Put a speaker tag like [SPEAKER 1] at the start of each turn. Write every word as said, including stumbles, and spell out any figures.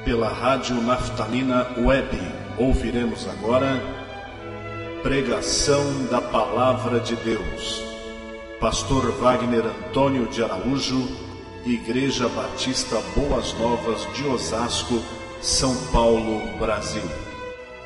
[SPEAKER 1] pela Rádio Naftalina Web, ouviremos agora Pregação da Palavra de Deus. Pastor Wagner Antônio de Araújo, Igreja Batista Boas Novas de Osasco, São Paulo, Brasil.